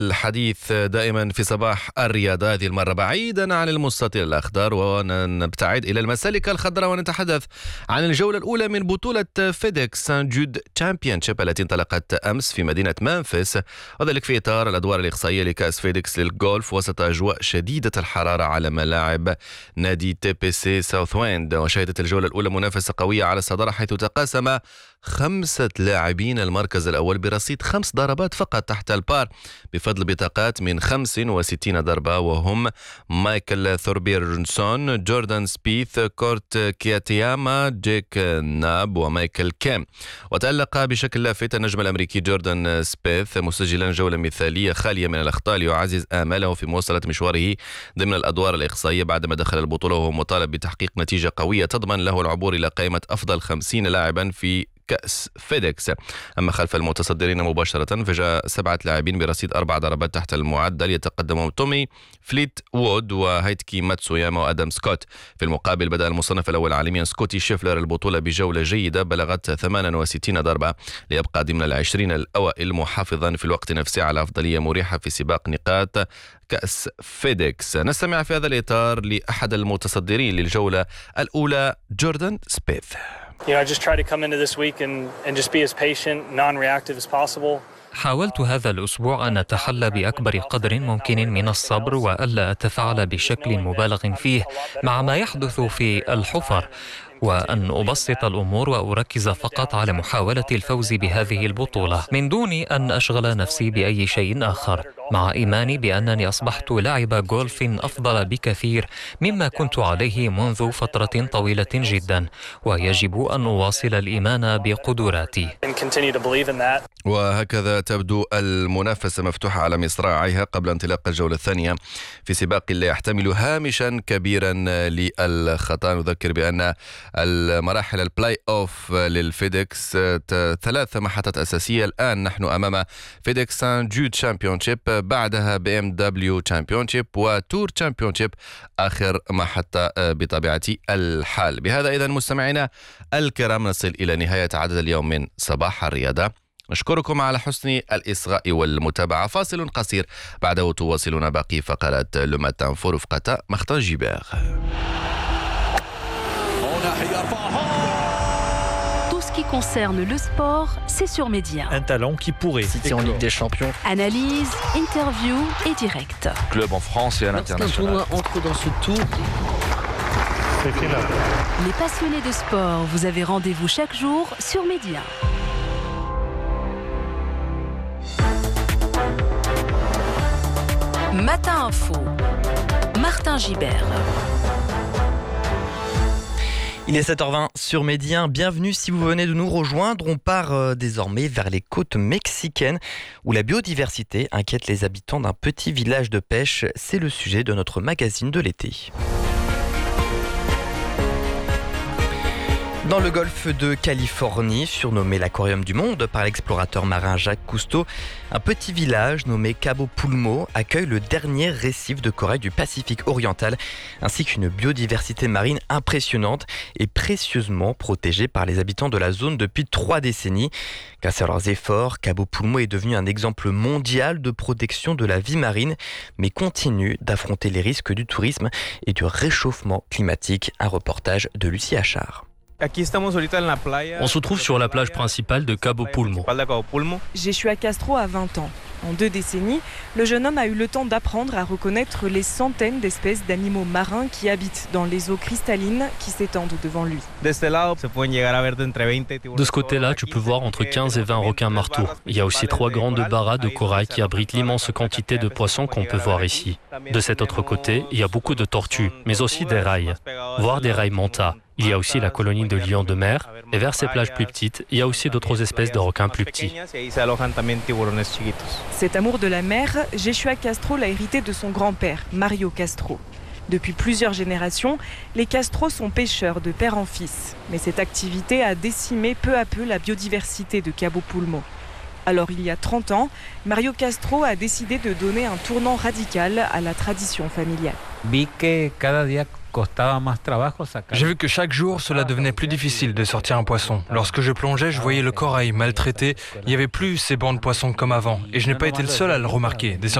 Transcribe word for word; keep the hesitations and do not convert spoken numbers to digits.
الحديث دائما في صباح الرياضة، هذه المرة بعيدا عن المستطيل الأخضر ونبتعد إلى المسالك الخضراء ونتحدث عن الجولة الأولى من بطولة فيديكس سان جود تشامبيونشيب التي انطلقت أمس في مدينة ممفيس، وذلك في إطار الأدوار الإقصائية لكأس فيديكس للجولف وسط أجواء شديدة الحرارة على ملاعب نادي تي بي سي ساوث ويند. وشهدت الجولة الأولى منافسة قوية على الصدارة، حيث تقاسم خمسة لاعبين المركز الأول برصيد خمس ضربات فقط تحت البار بفضل بطاقات من خمس وستين ضربة، وهم مايكل ثوربيرنسون، جوردان سبيث، كورت كياتياما، جيك ناب ومايكل كيم. وتألق بشكل لافت النجم الأمريكي جوردان سبيث مسجلا جولة مثالية خالية من الأخطاء ليعزز آماله في مواصلة مشواره ضمن الأدوار الإقصائية بعدما دخل البطولة وهو مطالب بتحقيق نتيجة قوية تضمن له العبور إلى قائمة أفضل خمسين لاعبا في كأس فيديكس. أما خلف المتصدرين مباشرة فجاء سبعة لاعبين برصيد أربع ضربات تحت المعدل، يتقدمهم تومي فليت وود وهايتكي ماتسوياما وآدم سكوت. في المقابل بدأ المصنف الأول عالميا سكوتي شيفلر البطولة بجولة جيدة بلغت ثمانية وستين ضربة ليبقى ضمن العشرين الأوائل، محافظا في الوقت نفسه على أفضلية مريحة في سباق نقاط كأس فيديكس. نستمع في هذا الإطار لأحد المتصدرين للجولة الأولى جوردان سبيث. You know, I just try to come into this week and, and just be as patient, non-reactive as possible. حاولت هذا الأسبوع أن أتحلى بأكبر قدر ممكن من الصبر وألا أتفاعل بشكل مبالغ فيه مع ما يحدث في الحفر، وأن أبسط الأمور وأركز فقط على محاولة الفوز بهذه البطولة من دون أن أشغل نفسي بأي شيء آخر، مع إيماني بأنني أصبحت لاعب جولف أفضل بكثير مما كنت عليه منذ فترة طويلة جدا، ويجب أن أواصل الإيمان بقدراتي. وهكذا تبدو المنافسة مفتوحة على مصراعيها قبل انطلاق الجولة الثانية في سباق لا يحتمل هامشا كبيرا للخطأ. نذكر بأن المراحل البلاي أوف للفيديكس ثلاث محطات أساسية. الآن نحن أمام فيديكس سان جود تشامبيونشيب، بعدها بي ام دبليو تشامبيونشيب وتور تشامبيونشيب آخر محطة بطبيعة الحال. بهذا إذن مستمعينا الكرام نصل إلى نهاية عدد اليوم من صباح الرياضة. نشكركم على حسن الإصغاء والمتابعة. فاصل قصير بعده تواصلون باقي فقرات لو ماتان فور رفقة مختار جيبير. Tout ce qui concerne le sport, c'est sur Média. Un talent qui pourrait citer en Ligue des Champions. Analyse, interview et direct. Club en France et à l'international. Lorsqu'un tournoi entre dans ce tour, les passionnés de sport, vous avez rendez-vous chaque jour sur Média. Matin Info, Martin Gibert. Il est sept heures vingt sur Média. Bienvenue si vous venez de nous rejoindre. On part euh, désormais vers les côtes mexicaines où la biodiversité inquiète les habitants d'un petit village de pêche. C'est le sujet de notre magazine de l'été. Dans le golfe de Californie, surnommé l'aquarium du monde par l'explorateur marin Jacques Cousteau, un petit village nommé Cabo Pulmo accueille le dernier récif de corail du Pacifique oriental, ainsi qu'une biodiversité marine impressionnante et précieusement protégée par les habitants de la zone depuis trois décennies. Grâce à leurs efforts, Cabo Pulmo est devenu un exemple mondial de protection de la vie marine, mais continue d'affronter les risques du tourisme et du réchauffement climatique. Un reportage de Lucie Achard. On se trouve sur la plage principale de Cabo Pulmo. Joshua Castro a vingt ans. En deux décennies, le jeune homme a eu le temps d'apprendre à reconnaître les centaines d'espèces d'animaux marins qui habitent dans les eaux cristallines qui s'étendent devant lui. De ce côté-là, tu peux voir entre quinze et vingt requins marteaux. Il y a aussi trois grandes barras de corail qui abritent l'immense quantité de poissons qu'on peut voir ici. De cet autre côté, il y a beaucoup de tortues, mais aussi des rails, voire des rails manta. Il y a aussi la colonie de lions de mer, et vers ces plages plus petites, il y a aussi d'autres espèces de requins plus petits. Cet amour de la mer, Joshua Castro l'a hérité de son grand-père, Mario Castro. Depuis plusieurs générations, les Castro sont pêcheurs de père en fils. Mais cette activité a décimé peu à peu la biodiversité de Cabo Pulmo. Alors il y a trente ans, Mario Castro a décidé de donner un tournant radical à la tradition familiale. J'ai vu que chaque jour, cela devenait plus difficile de sortir un poisson. Lorsque je plongeais, je voyais le corail maltraité. Il n'y avait plus ces bancs de poissons comme avant. Et je n'ai pas été le seul à le remarquer. Des